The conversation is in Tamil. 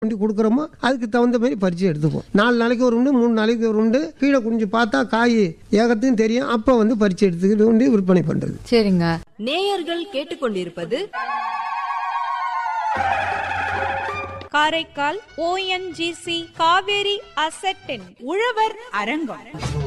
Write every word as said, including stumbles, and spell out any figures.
வண்டி கொடுக்குறோமோ அதுக்கு தகுந்த மாதிரி பறிச்சு எடுத்துப்போம். நாலு நாளைக்கு ஒரு உண்டு, மூணு நாளைக்கு ஒரு உண்டு. கீழே குனிஞ்சு பார்த்தா காய் ஏகத்தையும் தெரியும். அப்போ வந்து பறிச்சு எடுத்துக்கிட்டு வந்து விற்பனை பண்றது. சரிங்க. நேயர்கள் கேட்டுக்கொண்டிருப்பது காரைக்கால் ஓ என் ஜி சி காவேரி அசெட்டின் உழவர் அரங்கம்.